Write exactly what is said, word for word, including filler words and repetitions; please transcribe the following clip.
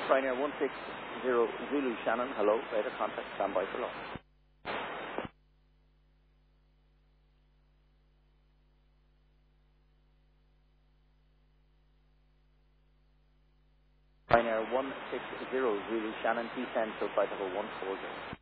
Ryanair one six zero Zulu Shannon, hello, radar contact, standby for law. Ryanair one six zero Zulu Shannon, T ten, so flight level one four zero.